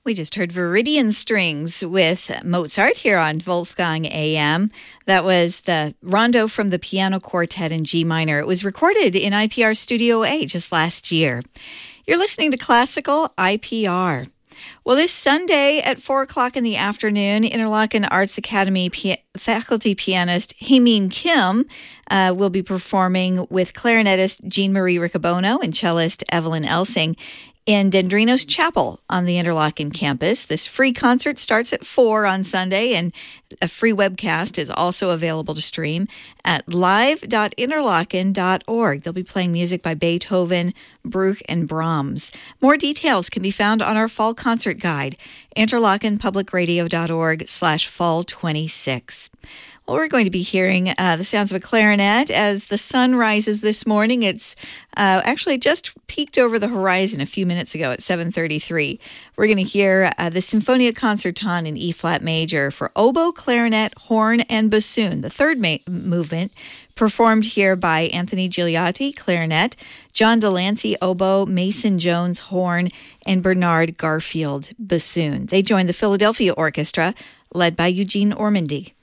We just heard Viridian Strings with Mozart here on Wolfgang AM. That was the Rondo from the Piano Quartet in G minor. It was recorded in IPR Studio A just last year. You're listening to Classical IPR. Well, this Sunday at 4 o'clock in the afternoon, Interlochen Arts Academy faculty pianist Haemin Kim will be performing with clarinetist Jean-Marie Riccobono and cellist Evelyn Elsing in Dendrinos Chapel on the Interlochen campus. This free concert starts at 4 on Sunday, and a free webcast is also available to stream at live.interlochen.org. They'll be playing music by Beethoven, Bruch, and Brahms. More details can be found on our fall concert guide, interlochenpublicradio.org/fall26. Well, we're going to be hearing the sounds of a clarinet as the sun rises this morning. It's actually just peeked over the horizon a few minutes ago at 7:33. We're going to hear the Sinfonia Concertante in E-flat major for oboe, clarinet, horn, and bassoon. The third movement performed here by Anthony Gigliotti, clarinet, John Delancey, oboe, Mason Jones, horn, and Bernard Garfield, bassoon. They joined the Philadelphia Orchestra, led by Eugene Ormandy.